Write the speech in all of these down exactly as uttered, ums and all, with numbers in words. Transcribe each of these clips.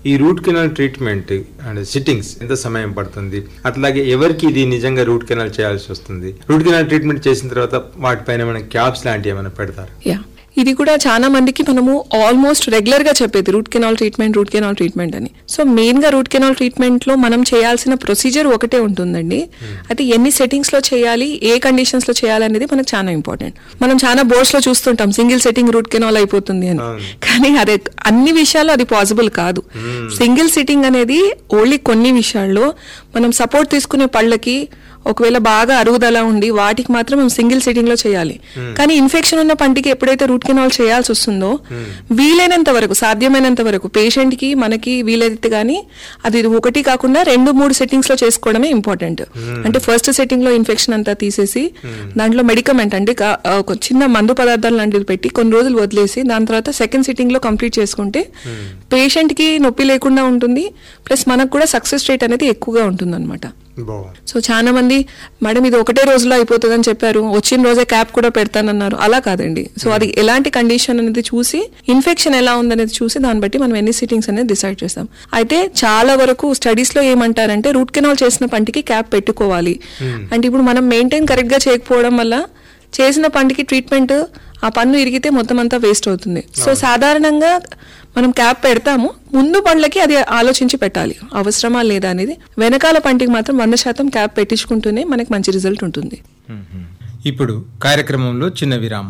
ఈ root canal treatment and sittings ఎంత సమయం పడుతుంది, అట్లాగే ఎవరికి ఇది నిజంగా రూట్ కెనాల్ చేయాల్సి వస్తుంది, రూట్ కెనాల్ ట్రీట్మెంట్ చేసిన తర్వాత వాటిపైన ఏమైనా క్యాప్స్ లాంటివి ఏమైనా పెడతారు? యా ఇది కూడా చాలా మందికి మనము ఆల్మోస్ట్ రెగ్యులర్ గా చెప్పేది root canal treatment root canal treatment అని. సో మెయిన్ గా రూట్ కెనాల్ ట్రీట్మెంట్ లో మనం చేయాల్సిన ప్రొసీజర్ ఒకటే ఉంటుందండి. అది ఎన్ని సెట్టింగ్స్ లో చేయాలి, ఏ కండిషన్స్ లో చేయాలి అనేది మనకు చాలా ఇంపార్టెంట్. మనం చాలా బోర్డ్స్ లో చూస్తుంటాం సింగిల్ సెట్టింగ్ రూట్ కెనాల్ అయిపోతుంది అని, కానీ అదే అన్ని విషయాల్లో అది పాసిబుల్ కాదు. సింగిల్ సిట్టింగ్ అనేది ఓన్లీ కొన్ని విషయాల్లో మనం సపోర్ట్ తీసుకునే పళ్ళకి ఒకవేళ బాగా అరుగుదల ఉండి వాటికి మాత్రం మేము సింగిల్ సిట్టింగ్ లో చేయాలి. కానీ ఇన్ఫెక్షన్ ఉన్న పంటికి ఎప్పుడైతే రూట్ కెనాల్ చేయాల్సి వస్తుందో వీలైనంత వరకు సాధ్యమైనంత వరకు పేషెంట్ కి మనకి వీలైతే గానీ అది ఒకటి కాకుండా రెండు మూడు సెట్టింగ్స్ లో చేసుకోవడమే ఇంపార్టెంట్. అంటే ఫస్ట్ సెట్టింగ్ లో ఇన్ఫెక్షన్ అంతా తీసేసి దాంట్లో మెడికమెంట్ అంటే ఒక చిన్న మందు పదార్థాలు లాంటివి పెట్టి కొన్ని రోజులు వదిలేసి దాని తర్వాత సెకండ్ సిట్టింగ్ లో కంప్లీట్ చేసుకుంటే పేషెంట్ కి నొప్పి లేకుండా ఉంటుంది, ప్లస్ మనకు కూడా సక్సెస్ రేట్ అనేది ఎక్కువగా ఉంటుంది అనమాట. సో చాలా మంది మేడం ఇది ఒకటే రోజులో అయిపోతుంది అని చెప్పారు, వచ్చిన రోజే క్యాప్ కూడా పెడతానన్నారు. అలా కాదండి. సో అది ఎలాంటి కండిషన్ అనేది చూసి ఇన్ఫెక్షన్ ఎలా ఉందనేది చూసి దాన్ని బట్టి మనం ఎన్ని సిట్టింగ్స్ అనేది డిసైడ్ చేస్తాం. అయితే చాలా వరకు స్టడీస్ లో ఏమంటారంటే రూట్ కెనాల్ చేసిన పంటికి క్యాప్ పెట్టుకోవాలి అంటే ఇప్పుడు మనం మెయింటైన్ కరెక్ట్ గా చేయకపోవడం వల్ల చేసిన పంటికి ట్రీట్మెంట్ ఆ పన్ను ఇరిగితే మొత్తం అంతా వేస్ట్ అవుతుంది. సో సాధారణంగా మనం క్యాప్ పెడతాము, ముందు పండ్లకి అది ఆలోచించి పెట్టాలి అవసరమా లేదా అనేది. వెనకాల పంటికి మాత్రం వంద శాతం క్యాప్ పెట్టించుకుంటూనే మనకి మంచి రిజల్ట్ ఉంటుంది. ఇప్పుడు కార్యక్రమంలో చిన్న విరామం.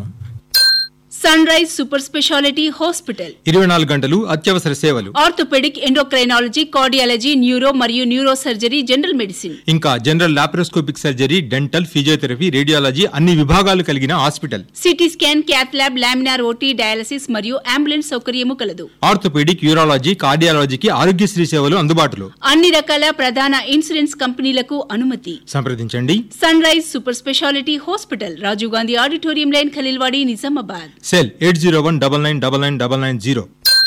Sun rise super speciality hospital ఇరవై నాలుగు గంటలు అత్యవసర సేవలు, ఆర్థోపెడిక్, ఎండోక్రైనాలజీ, కార్డియాలజీ, న్యూరో మరియు న్యూరో సర్జరీ, జనరల్ మెడిసిన్, ఇంకా general laparoscopic surgery, dental, physiotherapy, radiology అన్ని విభాగాలు కలిగిన hospital. CT scan, cath lab, laminar OT, dialysis మరియు అంబులెన్స్ సౌకర్యము కలదు. ఆర్థోపెడిక్, యూరాలజీ, కార్డియాలజీకి ఆరోగ్యశ్రీ సేవలు అందుబాటులో. అన్ని రకాల ప్రధాన ఇన్సూరెన్స్ కంపెనీలకు అనుమతి. సంప్రదించండి. Sun rise super speciality hospital, Rajiv Gandhi auditorium line, Khaleelwadi, Nizamabad. Cell eight zero one double nine double nine double nine zero.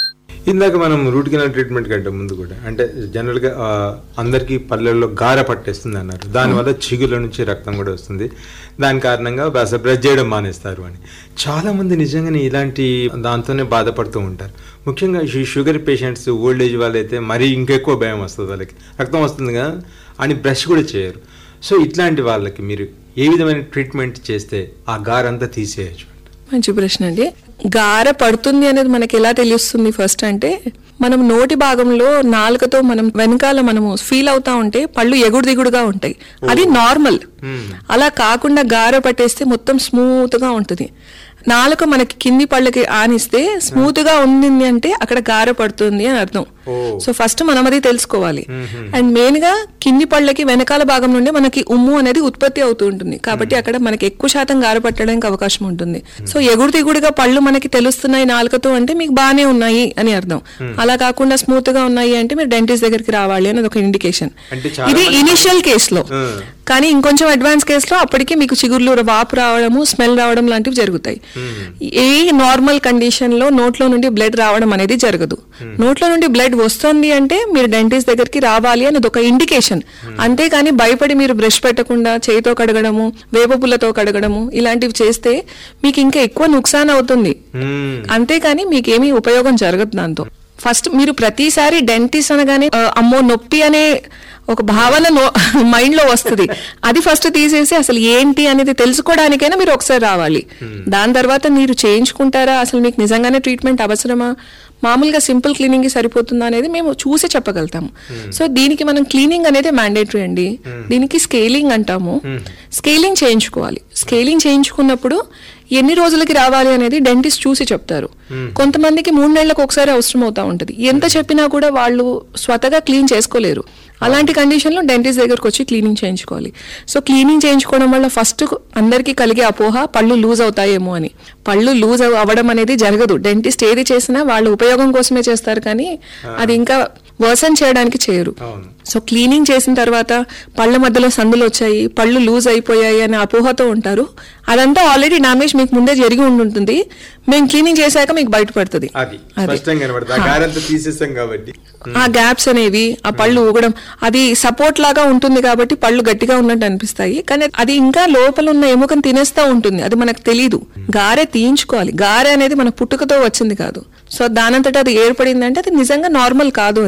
ఇందాక మనం రూట్ కెనాల్ ట్రీట్మెంట్ కంటే ముందు కూడా అంటే జనరల్గా అందరికీ పళ్ళల్లో గార పట్టేస్తుంది అన్నారు, దానివల్ల చిగుల నుంచి రక్తం కూడా వస్తుంది, దాని కారణంగా బ్రష్ చేయడం మానేస్తారు అని. చాలామంది నిజంగానే ఇలాంటి దాంతోనే బాధపడుతూ ఉంటారు. ముఖ్యంగా ఈ షుగర్ పేషెంట్స్, ఓల్డ్ ఏజ్ వాళ్ళైతే మరీ ఇంకెక్కువ భయం వస్తుంది, వాళ్ళకి రక్తం వస్తుంది కదా అని బ్రష్ కూడా చేయరు. సో ఇట్లాంటి వాళ్ళకి మీరు ఏ విధమైన ట్రీట్మెంట్ చేస్తే ఆ గారంతా తీసేయచ్చు? మంచి ప్రశ్న అండి. గార పడుతుంది అనేది మనకి ఎలా తెలుస్తుంది ఫస్ట్ అంటే మనం నోటి భాగంలో నాలుకతో మనం వెనకాల మనము ఫీల్ అవుతా ఉంటే పళ్ళు ఎగుడు దిగుడుగా ఉంటాయి, అది నార్మల్. అలా కాకుండా గార పట్టేస్తే మొత్తం స్మూత్ గా ఉంటుంది. నాలుక మనకి కింది పళ్ళకి ఆనిస్తే స్మూత్ గా ఉంది అంటే అక్కడ గార పడుతుంది అని అర్థం. సో ఫస్ట్ మనం అది తెలుసుకోవాలి. అండ్ మెయిన్ గా కింది పళ్ళకి వెనకాల భాగం నుండి మనకి ఉమ్ము అనేది ఉత్పత్తి అవుతూ ఉంటుంది, కాబట్టి అక్కడ మనకి ఎక్కువ శాతం గార పట్టడానికి అవకాశం ఉంటుంది. సో ఎగుడు దిగుడుగా పళ్ళు మనకి తెలుస్తున్నాయి నాలుకతో అంటే మీకు బాగానే ఉన్నాయి అని అర్థం. అలా కాకుండా స్మూత్ గా ఉన్నాయి అంటే మీరు డెంటిస్ట్ దగ్గరికి రావాలి అనేది ఒక ఇండికేషన్. ఇది ఇనిషియల్ కేసులో. కానీ ఇంకొంచెం అడ్వాన్స్ కేసులో అప్పటికి మీకు చిగుర్లు వాపు రావడము, స్మెల్ రావడం లాంటివి జరుగుతాయి. ఏ నార్మల్ కండిషన్ లో నోట్లో నుండి బ్లడ్ రావడం అనేది జరగదు. నోట్లో నుండి బ్లడ్ వస్తుంది అంటే మీరు డెంటిస్ట్ దగ్గరికి రావాలి అనేది ఒక ఇండికేషన్. అంతేగాని భయపడి మీరు బ్రష్ పెట్టకుండా చేయితో కడగడము, వేప పుల్లతో కడగడము ఇలాంటివి చేస్తే మీకు ఇంకా ఎక్కువ నుక్సాన్ అవుతుంది, అంతేకాని మీకేమీ ఉపయోగం జరగదు దాంతో. ఫస్ట్ మీరు ప్రతిసారి డెంటిస్ట్ అనగానే అమ్మో నొప్పి అనే ఒక భావన మైండ్ లో వస్తుంది, అది ఫస్ట్ తీసేసి అసలు ఏంటి అనేది తెలుసుకోవడానికైనా మీరు ఒకసారి రావాలి. దాని తర్వాత మీరు చేయించుకుంటారా, అసలు మీకు నిజంగానే ట్రీట్మెంట్ అవసరమా, మామూలుగా సింపుల్ క్లీనింగ్ కి సరిపోతుందా అనేది మేము చూసి చెప్పగలుగుతాము. సో దీనికి మనం క్లీనింగ్ అనేది మ్యాండేటరీ అండి. దీనికి స్కేలింగ్ అంటాము. స్కేలింగ్ చేయించుకోవాలి. స్కేలింగ్ చేయించుకున్నప్పుడు ఎన్ని రోజులకి రావాలి అనేది డెంటిస్ట్ చూసి చెప్తారు. కొంతమందికి మూడు నెలలకు ఒకసారి అవసరం అవుతా ఉంటది, ఎంత చెప్పినా కూడా వాళ్ళు స్వతగా క్లీన్ చేసుకోలేరు. అలాంటి కండిషన్ లో డెంటిస్ట్ దగ్గరకు వచ్చి క్లీనింగ్ చేయించుకోవాలి. సో క్లీనింగ్ చేయించుకోవడం వల్ల ఫస్ట్ అందరికీ కలిగే అపోహ పళ్ళు లూజ్ అవుతాయేమో అని. పళ్ళు లూజ్ అవ్వడం అనేది జరగదు. డెంటిస్ట్ ఏది చేసినా వాళ్ళు ఉపయోగం కోసమే చేస్తారు, కానీ అది ఇంకా వర్సన్ చేయడానికి చేయరు. సో క్లీనింగ్ చేసిన తర్వాత పళ్ళ మధ్యలో సందులు వచ్చాయి, పళ్ళు లూజ్ అయిపోయాయి అనే అపోహతో ఉంటారు. అదంతా ఆల్రెడీ డామేజ్ మీకు ముందే జరిగి ఉంటుంది, మేము క్లీనింగ్ చేశాక మీకు బయటపడుతుంది. ఆ గ్యాప్స్ అనేవి, ఆ పళ్ళు ఊగడం అది సపోర్ట్ లాగా ఉంటుంది కాబట్టి పళ్ళు గట్టిగా ఉన్నట్టు అనిపిస్తాయి, కానీ అది ఇంకా లోపల ఉన్న ఎముకను తినేస్తా ఉంటుంది, అది మనకు తెలీదు. గారె తీయించుకోవాలి. గారె అనేది మన పుట్టుకతో వచ్చింది కాదు. సో దానంతటా అది ఏర్పడిందంటే అది నిజంగా నార్మల్ కాదు.